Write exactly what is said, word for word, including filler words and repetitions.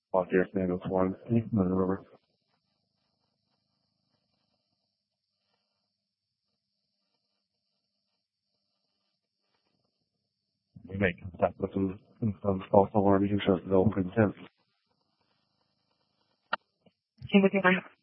Podcast name is one. Remember. We make contact with them and some false alarm users of open intent.